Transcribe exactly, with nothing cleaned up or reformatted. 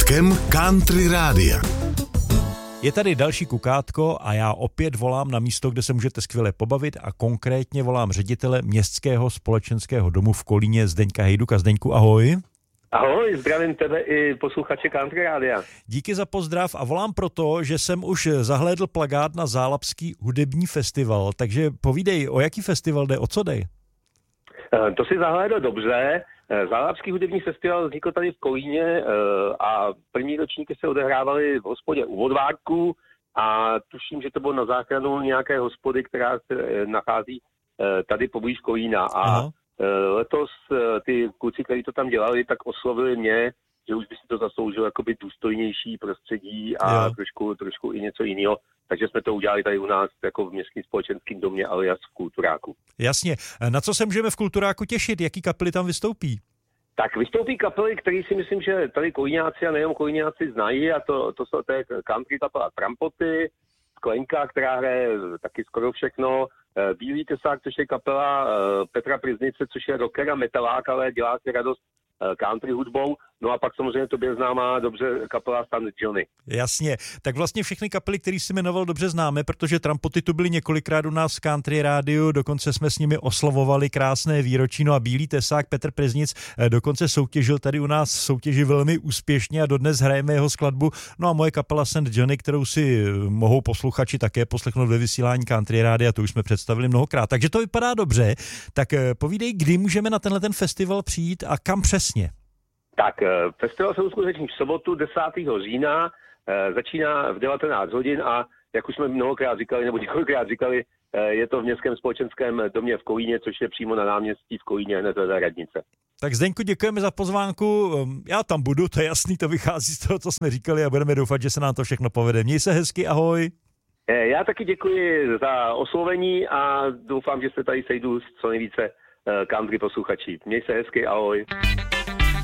kukátkem Country Rádia. Je tady další kukátko a já opět volám na místo, kde se můžete skvěle pobavit a konkrétně volám ředitele Městského společenského domu v Kolíně Zdeňka Hejduka. Zdeňku, ahoj. Ahoj, zdravím tebe i posluchače Country Rádia. Díky za pozdrav a volám proto, že jsem už zahlédl plakát na Zálapský hudební festival, takže povídej, o jaký festival jde, o co dej? To si zahlédl dobře. Zálapský hudební festival vznikl tady v Kolíně a první ročníky se odehrávaly v hospodě u Vodvárku a tuším, že to bylo na záchranu nějaké hospody, která se nachází tady poblíž Kolína. A Aha. letos ty kluci, kteří to tam dělali, tak oslovili mě, že už by si to zasloužilo jakoby důstojnější prostředí a trošku, trošku i něco jiného. Takže jsme to udělali tady u nás jako v Městském společenském domě alias v Kulturáku. Jasně. Na co se můžeme v Kulturáku těšit? Jaký kapely tam vystoupí? Tak vystoupí kapely, které si myslím, že tady kolíňáci a nejenom kolíňáci znají, a to, to jsou té country kapela Trampoty, Sklenka, která hraje taky skoro všechno, Bílý tesák, což je kapela Petra Priznice, což je rocker a metalák, ale dělá si radost country hudbou. No a pak samozřejmě tobě známá dobře kapela Saint Johnny. Jasně, tak vlastně všechny kapely, které jsi jmenoval, dobře známe, protože Trampoty tu byly několikrát u nás v Country Rádiu, dokonce jsme s nimi oslavovali krásné výročí, no a Bílý tesák Petr Priznic dokonce soutěžil tady u nás v soutěži velmi úspěšně a dodnes hrajeme jeho skladbu. No a moje kapela Saint Johnny, kterou si mohou posluchači také poslechnout ve vysílání Country Rádia, to už jsme představili mnohokrát. Takže to vypadá dobře. Tak povídej, kdy můžeme na tenhle ten festival přijít a kam přesně? Tak, festival se uskuteční v sobotu desátého října, začíná v devatenáct hodin a jak už jsme mnohokrát říkali, nebo několikrát říkali, je to v Městském společenském domě v Kolíně, což je přímo na náměstí v Kolíně, hned vedle radnice. Tak Zdeňku, děkujeme za pozvánku, já tam budu, to je jasný, to vychází z toho, co jsme říkali a budeme doufat, že se nám to všechno povede. Měj se hezky, ahoj. Já taky děkuji za oslovení a doufám, že se tady sejdu s co nejvíce country posluchačí. Měj se hezky, ahoj.